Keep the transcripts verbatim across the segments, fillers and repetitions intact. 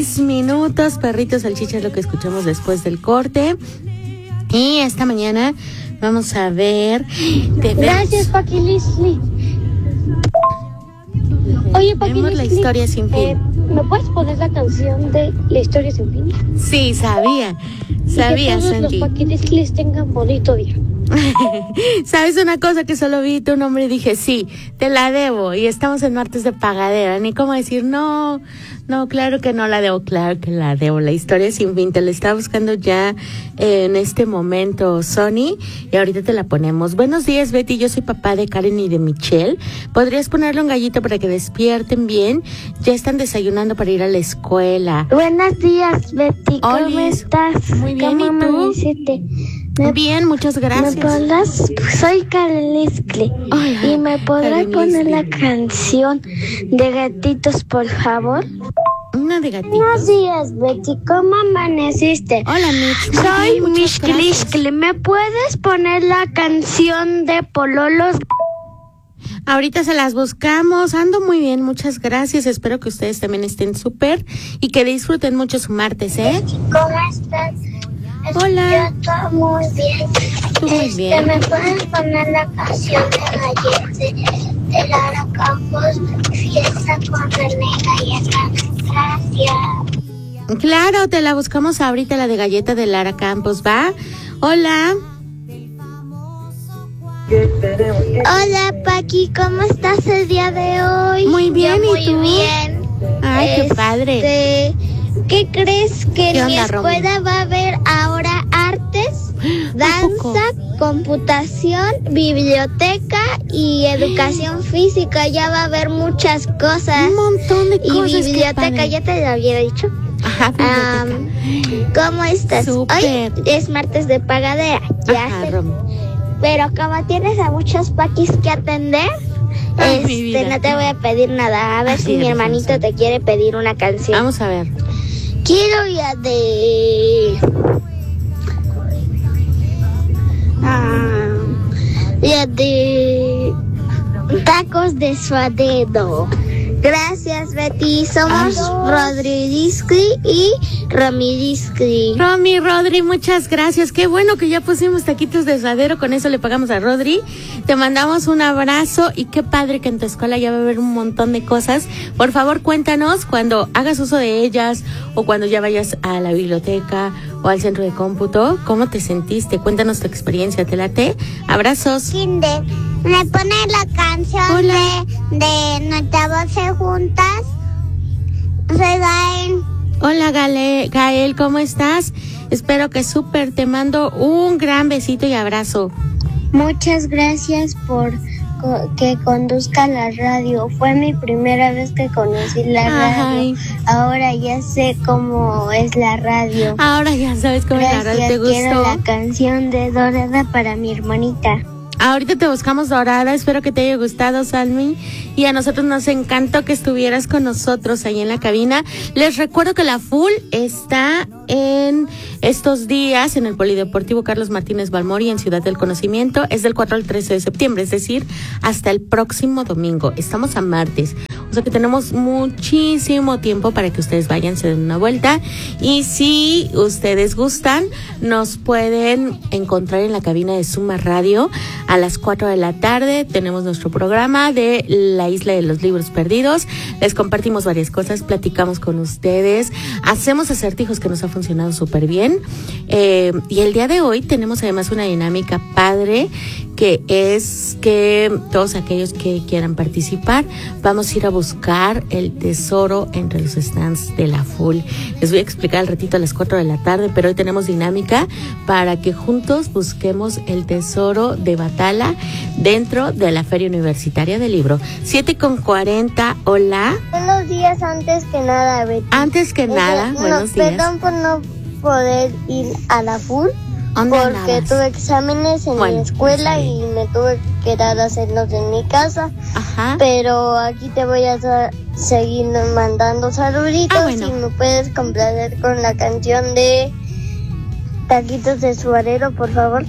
seis minutos, perritos salchicha es lo que escuchamos después del corte. Y esta mañana vamos a ver... Gracias, Paqui Leslie. Oye, Paqui Leslie, la historia sin fin. Eh, ¿Me puedes poner la canción de La historia sin fin? Sí, sabía. Sabía, y que todos Santi. los Paqui Leslies tengan bonito día. ¿Sabes una cosa? Que solo vi tu nombre y dije, sí, te la debo. Y estamos en martes de pagadera. Ni cómo decir, no, no, claro que no la debo. Claro que la debo. La historia sin fin. Te la estaba buscando ya eh, en este momento, Sony. Y ahorita te la ponemos. Buenos días, Betty. Yo soy papá de Karen y de Michelle. ¿Podrías ponerle un gallito para que despierten bien? Ya están desayunando para ir a la escuela. Buenos días, Betty. ¿Cómo Oli, estás? muy bien, ¿Cómo ¿y tú? amaneciste? ¿Me, Bien, muchas gracias. ¿Me podrás? Soy Karen Leslie. Hola, ¿Y me podrás Karen poner Leslie. la canción de gatitos, por favor? Una de gatitos. Buenos días, Betty. ¿Cómo amaneciste? Hola, Mitch. Muy Soy bien, muchas Mish gracias. Leslie. ¿Me puedes poner la canción de Pololos? Ahorita se las buscamos. Ando muy bien, muchas gracias. Espero que ustedes también estén súper y que disfruten mucho su martes, ¿eh? ¿Cómo estás? Hola. Yo estoy muy bien. Tú muy Este, bien. ¿Me puedes poner la canción de Galletas de, de Lara Campos? Fiesta con René Galletas. Gracias. Claro, te la buscamos ahorita, la de galleta de Lara Campos, ¿va? Hola. Hola, Paqui. ¿Cómo estás el día de hoy? Muy bien, Yo ¿y tú? Muy bien. Ay, qué Este, padre. ¿Qué crees que ¿Qué en mi onda, Romy? escuela va a haber ahora artes, ¿A poco? danza, computación, biblioteca y educación física? Ya va a haber muchas cosas. Un montón de Y cosas. qué biblioteca, padre. ya te lo había dicho. Ajá, biblioteca. Am, ¿Cómo estás? Súper. Hoy es martes de pagadera. Ya Ajá, sé. Romy. Pero como tienes a muchos paquis que atender, Ay, mi vida. este, no te voy a pedir nada. A ver Así si mi es, hermanito Rosa. te quiere pedir una canción. Vamos a ver. Quiero ya de... Ah, ya de... Tacos de suadero. Gracias, Betty. Somos Rodriguisky y Ramiriski. Romy, Rodri, muchas gracias. Qué bueno que ya pusimos taquitos de suadero. Con eso le pagamos a Rodri. Te mandamos un abrazo y qué padre que en tu escuela ya va a haber un montón de cosas. Por favor, cuéntanos cuando hagas uso de ellas o cuando ya vayas a la biblioteca o al centro de cómputo. ¿Cómo te sentiste? Cuéntanos tu experiencia. ¿Te late? Abrazos. Kinder, ¿me pones la canción Hola. de, de Nuestra Voz Juntas? Soy Gael. Hola, Gale, Gael, ¿cómo estás? Espero que súper. Te mando un gran besito y abrazo. Muchas gracias por co- que conduzca la radio. Fue mi primera vez que conocí la Ay. radio. Ahora ya sé cómo es la radio. Ahora ya sabes cómo la radio Gracias, te quiero gustó. la canción de Dorada para mi hermanita. Ahorita te buscamos Dorada, espero que te haya gustado, Salmi, y a nosotros nos encantó que estuvieras con nosotros ahí en la cabina. Les recuerdo que la Full está en estos días en el Polideportivo Carlos Martínez Balmori en Ciudad del Conocimiento. Es del cuatro al trece de septiembre, es decir, hasta el próximo domingo. Estamos a martes, o sea que tenemos muchísimo tiempo para que ustedes vayan, se den una vuelta. Y si ustedes gustan, nos pueden encontrar en la cabina de Suma Radio a las cuatro de la tarde. Tenemos nuestro programa de la Isla de los Libros Perdidos. Les compartimos varias cosas, platicamos con ustedes, hacemos acertijos que nos ha funcionado súper bien. Eh, y el día de hoy tenemos además una dinámica padre, que es que todos aquellos que quieran participar, vamos a ir a buscar el tesoro entre los stands de la Full. Les voy a explicar al ratito a las cuatro de la tarde, pero hoy tenemos dinámica para que juntos busquemos el tesoro de Batala dentro de la Feria Universitaria del Libro. siete con cuarenta, hola. Buenos días, antes que nada, Betty. Antes que nada, no, buenos días. Perdón por no poder ir a la Full. ¿Dónde Porque andabas? tuve exámenes en Bueno, mi escuela pues, y me tuve que quedar a hacerlos en mi casa. Ajá. Pero aquí te voy a sa- seguir mandando saluditos. Ah, bueno. Y me puedes complacer con la canción de Taquitos de Suadero, por favor.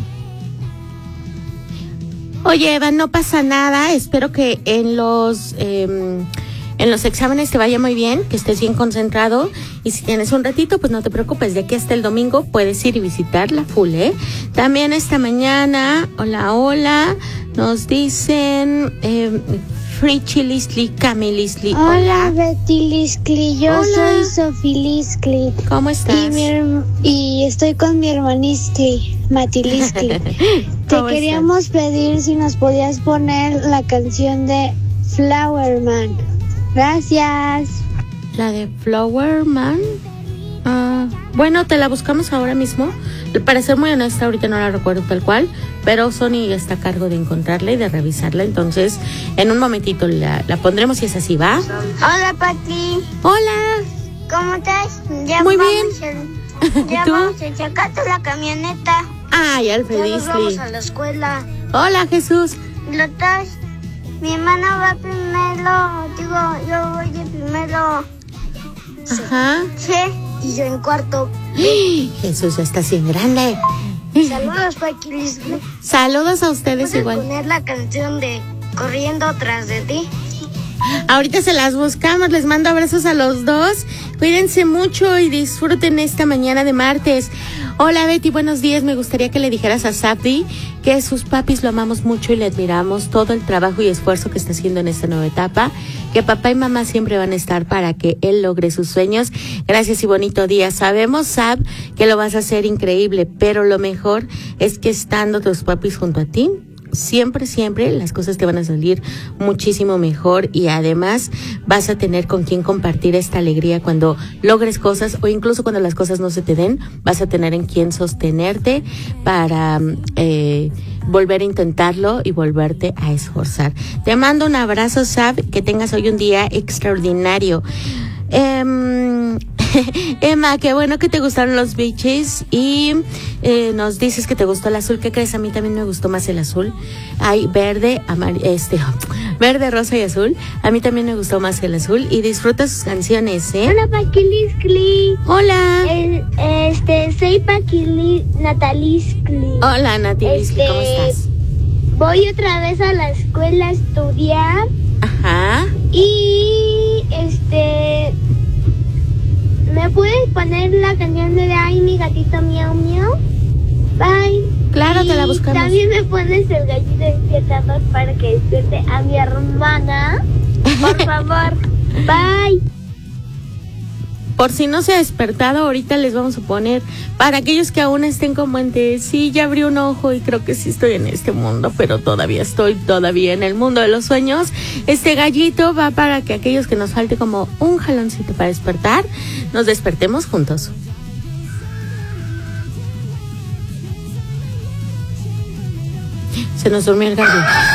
Oye, Eva, no pasa nada. Espero que en los eh, en los exámenes te vaya muy bien, que estés bien concentrado, y si tienes un ratito, pues no te preocupes, de aquí hasta el domingo puedes ir y visitar la full, ¿eh? También esta mañana, hola, hola, nos dicen... Eh, Frichi Lisli, Cami Lisli, hola. Hola, Betty Lisli, yo Hola. soy Sofi Lisli. ¿Cómo estás? Y, mi herm- y estoy con mi hermanistri, Mati Lisli. Te ¿Cómo queríamos estás? pedir si nos podías poner la canción de Flower Man. Gracias. La de Flower Man. Ah, bueno, te la buscamos ahora mismo. Para ser muy honesta, ahorita no la recuerdo tal cual, pero Sony está a cargo de encontrarla y de revisarla. Entonces, en un momentito la, la pondremos si es así, ¿va? Hola, Pati. Hola. ¿Cómo estás? Ya Muy vamos bien. Ya ¿Tú? vamos a sacarte la camioneta. Ay, Ya Alfred nos vamos Isley. a la escuela. Hola, Jesús. ¿Lo estás? Mi hermana va primero. Digo, yo voy de primero. Ajá. Sí. Y yo en cuarto. Jesús ya está así en grande. Saludos, Pati Lisli. Saludos a ustedes ¿Puedes igual. poner la canción de Corriendo tras de ti? Ahorita se las buscamos, les mando abrazos a los dos. Cuídense mucho y disfruten esta mañana de martes. Hola Betty, buenos días. Me gustaría que le dijeras a Sabdi que sus papis lo amamos mucho y le admiramos todo el trabajo y esfuerzo que está haciendo en esta nueva etapa. Que papá y mamá siempre van a estar para que él logre sus sueños. Gracias y bonito día. Sabemos, Sab, que lo vas a hacer increíble, pero lo mejor es que estando tus papis junto a ti, siempre, siempre las cosas te van a salir muchísimo mejor y además vas a tener con quien compartir esta alegría cuando logres cosas o incluso cuando las cosas no se te den, vas a tener en quien sostenerte para eh, volver a intentarlo y volverte a esforzar. Te mando un abrazo, Sab, que tengas hoy un día extraordinario. Eh, Emma, qué bueno que te gustaron los beaches y eh, nos dices que te gustó el azul. ¿Qué crees? A mí también me gustó más el azul. Hay verde, amar- este, verde, rosa y azul. A mí también me gustó más el azul y disfruta sus canciones, ¿eh? Hola, Pati Lisli. Hola. Eh, este, soy Pati Natalisli. Hola, Nati Lisli, ¿cómo Este, estás? Voy otra vez a la escuela a estudiar Ajá. y este ¿me puedes poner la canción de Ay, mi gatito miau miau? Bye. Claro, Y te la buscamos. también me pones el gallito despertador para que despierte a mi hermana. Por favor. Bye. Por si no se ha despertado, ahorita les vamos a poner, para aquellos que aún estén como en de, sí, ya abrí un ojo y creo que sí estoy en este mundo, pero todavía estoy todavía en el mundo de los sueños. Este gallito va para que aquellos que nos falte como un jaloncito para despertar, nos despertemos juntos. Se nos durmió el gallo.